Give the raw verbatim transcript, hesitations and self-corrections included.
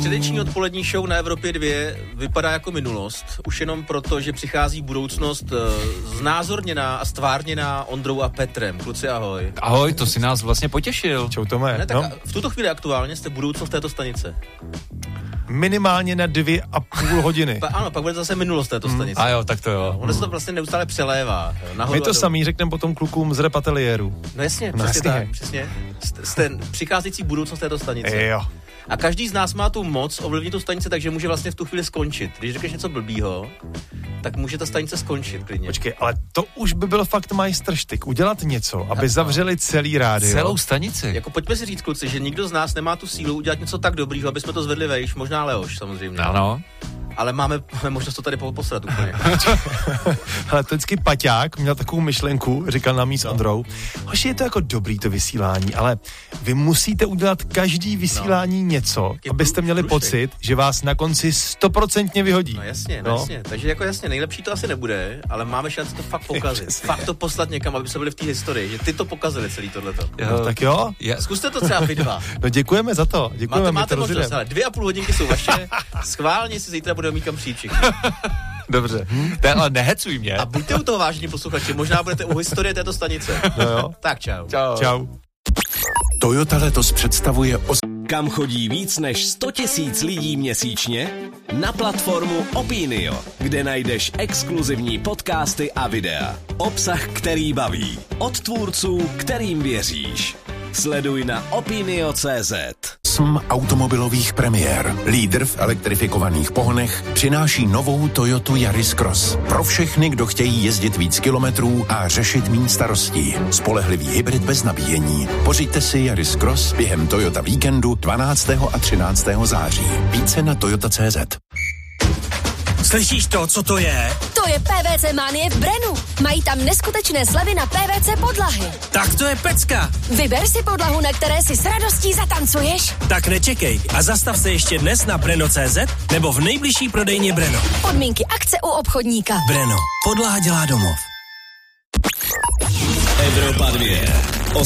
Středeční odpolední show na Evropě dva vypadá jako minulost, už jenom proto, že přichází budoucnost znázorněná a stvárněná Ondrou a Petrem. Kluci, ahoj. Ahoj, to si nás vlastně potěšil. Čau, Tome. Ne, tak no. V tuto chvíli aktuálně jste budoucnost této stanice. Minimálně na dvě a půl hodiny. Pa, ano, pak bude zase minulost této stanice. Mm, a jo, tak to jo. Ono se to vlastně neustále přelévá. My to samý řekneme potom klukům z repateliéru. No jasně, no, přesně jasně. tak, přesně. Jste přicházející budoucnost této stanice. Jo. A každý z nás má tu moc ovlivnit tu stanici, takže může vlastně v tu chvíli skončit. Když řekneš něco blbýho, tak může ta stanice skončit klidně. Počkej, ale to už by byl fakt majstrštyk. Udělat něco, aby no. zavřeli celý rádio. Celou stanici. Jako pojďme si říct, kluci, že nikdo z nás nemá tu sílu udělat něco tak dobrýho, aby jsme to zvedli vejš, možná Leoš samozřejmě. Ano. Ale máme, máme možnost to tady posrat úplně. Ale to vždycky Paťák měl takovou myšlenku, říkal nám jí s Ondrou. Hoši, je to jako dobrý to vysílání, ale vy musíte udělat každý vysílání no. něco, je abyste měli průšek. Pocit, že vás na konci stoprocentně vyhodí. No jasně, no. jasně. Takže jako jasně, nejlepší to asi nebude, ale máme šanci to fakt pokazit. Fakt to poslat někam, aby se byli v té historii, že ty to pokazili celý tohleto. No, tak jo. Je. Zkuste to třeba vy dva. No děkujeme za to. Děkujeme, máte, máte možnost, ale dvě a půl hodinky jsou vaše. Schválně si zítra budeme mít kam přijít všichni. Dobře. Hm? To, ale nehecuj mě. A buďte u toho vážení posluchači, možná budete u historie této stanice. No jo. Tak čau. Čau. Čau. Toyota letos představuje os... Kam chodí víc než sto tisíc lidí měsíčně? Na platformu Opinio, kde najdeš exkluzivní podcasty a videa. Obsah, který baví. Od tvůrců, kterým věříš. Sleduj na opinio tečka cé zet. Sm automobilových premiér. Lídr v elektrifikovaných pohonech přináší novou Toyotu Yaris Cross. Pro všechny, kdo chtějí jezdit víc kilometrů a řešit méně starostí. Spolehlivý hybrid bez nabíjení. Pořiďte si Yaris Cross během Toyota víkendu dvanáctého a třináctého září. Více na toyota tečka cé zet. Slyšíš to, co to je? To je P V C Manie v Brenu. Mají tam neskutečné slevy na P V C podlahy. Tak to je pecka. Vyber si podlahu, na které si s radostí zatancuješ. Tak nečekej a zastav se ještě dnes na breno tečka cé zet nebo v nejbližší prodejně Breno. Podmínky akce u obchodníka. Breno. Podlaha dělá domov. Evropa dva.